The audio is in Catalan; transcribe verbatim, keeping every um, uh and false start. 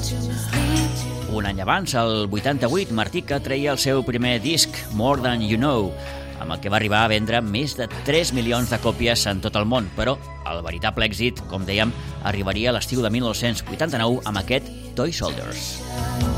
Un any abans, el vuitanta-vuit, Martika treia el seu primer disc, More Than You Know, amb el que va arribar a vendre més de tres milions de còpies en tot el món, però el veritable èxit, com dèiem, arribaria a l'estiu de mil nou-cents vuitanta-nou amb aquest Toy Soldiers.